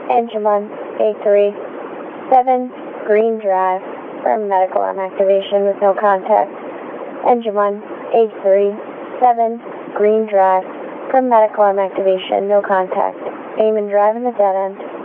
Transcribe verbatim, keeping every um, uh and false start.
Engine one, eight three seven, Green Drive, from medical arm activation with no contact. Engine one, eight three seven, Green Drive, from medical arm activation, no contact. Aim and drive in the dead end.